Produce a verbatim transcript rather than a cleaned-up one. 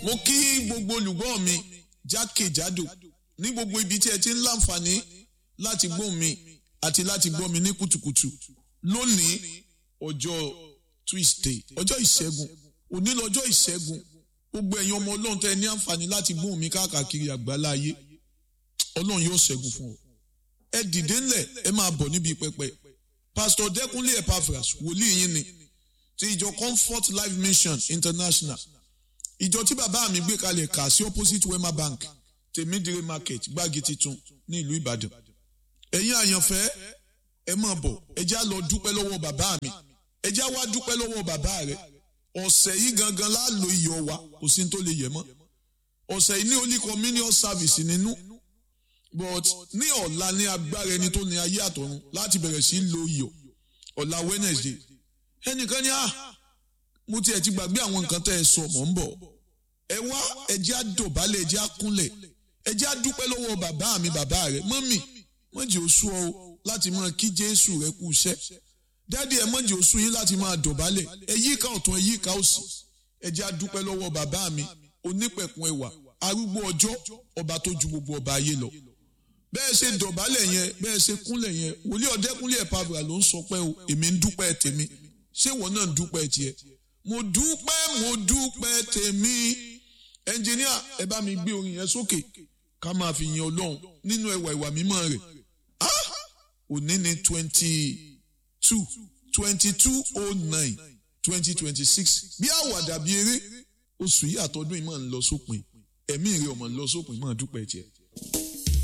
mo kí gbogbo olùgbọ́ mi jákèjádò ní gbogbo ibi tí ẹ ti ń láǹfààní láti gbọ́ mi àti láti gbọ́ mi ní kùtùkùtù lónìí ọjọ́ Tuesday ọjọ́ ìṣẹ́gun òní lọ́jọ́ ìṣẹ́gun gbogbo ẹ̀yin ọmọ ọlọ́run tẹ́ ní àǹfààní láti gbọ́ mi káàkiri àgbálá ayé ọlọ́run yóò ṣẹ́gun fún ọ ẹ dìde ńlẹ̀ ẹ máa bọ̀ níbi pẹpẹ Pastor Dẹ́kunlé Epaphras wòlíì yín ni ti ìjọ Comfort Life Mission International ìjọ tí bàbá mi gbé kalẹ̀ kà sí opposite Wema Bank Tèmídìrí Market Gbági Titun ní ìlú Ìbàdàn ẹ̀yin àyànfẹ́ ẹ máa bọ̀ ẹ já lọ dúpẹ́ lọ́wọ́ bàbá mi ẹ já wá dúpẹ́ lọ́wọ́ bàbá rẹ ọ̀sẹ̀ yìí gangan láàlò iyọ̀ wa kò sí tó lè yẹ mọ́ ọ̀sẹ̀ yìí ní Holy Communion service nínú but ní ọ̀la ní agbára ẹni tó ní ayé àtọ̀run láti bẹ̀rẹ̀ sí lo iyọ̀ ọ̀la Wednesday ẹnìkan ní à mo tiẹ̀ ti gbàgbé àwọn nǹkan tẹ́ ẹ sọ mọ̀ ń bọ̀ ẹ wá ẹ jẹ́ á dọ̀bálẹ̀ ẹ jẹ́ á kúnlẹ̀ ẹ jẹ́ á dúpẹ́ lọ́wọ́ bàbá mi bàbá rẹ mọ́mì mọ́jì oṣù ọ láti máa kí Jésù rẹ kú iṣẹ́ dáàdi ẹ mọ́jì oṣù yín láti máa dọ̀bálẹ̀ ẹ yíká ọ̀tún ẹ yíká òsì ẹ jẹ́ á dúpẹ́ lọ́wọ́ bàbá mi onípẹ̀kun ẹwà arúgbó ọjọ́ ọba tó ju gbogbo ọba ayé lọ bẹ́ẹ̀ ṣe dọ̀bálẹ̀ yẹn bẹ́ẹ̀ ṣe kúnlẹ̀ yẹn wòlíì Ọ̀dẹ́kúnlé Epaphras ló ń sọ pé o èmi ń dúpẹ́ tèmi ṣé ìwọ náà ń dúpẹ́ tiẹ̀ mo dúpẹ́ mo dúpẹ́ tèmi ẹnjìníà ẹ bá mi gbé orin yẹn sókè ká máa fi yin Ọlọ́run nínú ẹwà ìwà mímọ́ rẹ̀ òní ní twenty two twenty two oh nine twenty twenty six bí àwàdà bí eré oṣù yìí àtọdún yìí máa ń lọ sópin ẹ̀mí rẹ̀ ọmọ ń lọ sópin máa dúpẹ́ tiẹ̀.